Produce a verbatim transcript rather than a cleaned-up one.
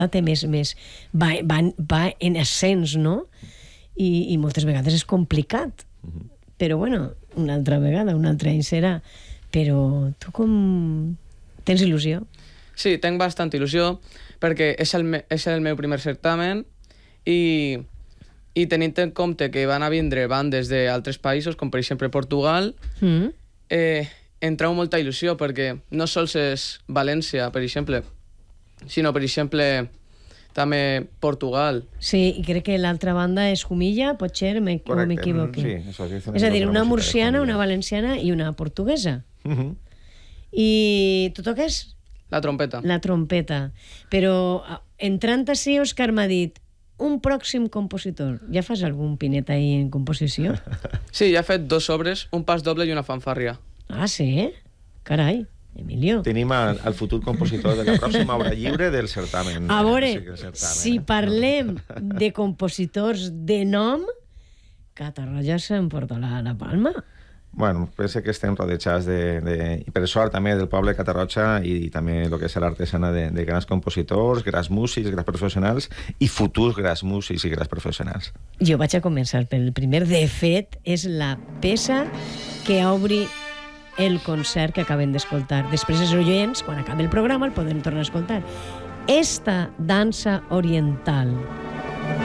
té més, més va, va, va en ascens, no? I, i moltes vegades és complicat. Mm-hmm. Però, bueno, una altra vegada, un altre any serà. Però tu com... tens il·lusió? Sí, tenc bastant il·lusió, perquè és el, me, és el meu primer certamen i, i tenint en compte que van a vindre bandes d'altres països, com per exemple Portugal, mm. eh, em trau molta il·lusió, perquè no sols és València, per exemple, sinó, per exemple, també Portugal. Sí, i crec que l'altra banda és Jumilla, potser m'equivoqui. Sí, eso, és a dir, una murciana, una valenciana i una portuguesa. Uh-huh. I tu toques? La trompeta. La trompeta. Però entrant així, Òscar m'ha dit un pròxim compositor. Ja fas algun pinet ahí en composició? Sí, ja he fet dos obres, un pas doble i una fanfàrria. Ah, sí? Carai, Emilio. Tenim el, el futur compositor de la pròxima obra lliure del certamen. A veure, si parlem de compositors de nom, Catarroja s'emporta la, la palma. Bueno, penso que estem rodejats de, de, per sort també del poble de Catarroja i, i també el que és l'artesana de, de grans compositors, grans músics, grans professionals i futurs grans músics i grans professionals. Jo vaig a començar pel primer. De fet, és la peça que obri el concert que acabem d'escoltar. Després els oients, quan acabi el programa, el podem tornar a escoltar. Esta dansa oriental.